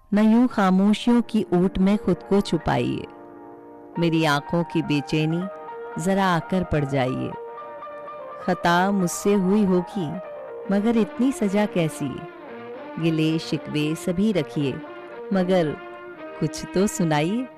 न यूं खामोशियों की ऊट में खुद को छुपाइए। मेरी आंखों की बेचैनी जरा आकर पड़ जाइए। खता मुझसे हुई होगी मगर इतनी सजा कैसी। गिले शिकवे सभी रखिए मगर कुछ तो सुनाइए।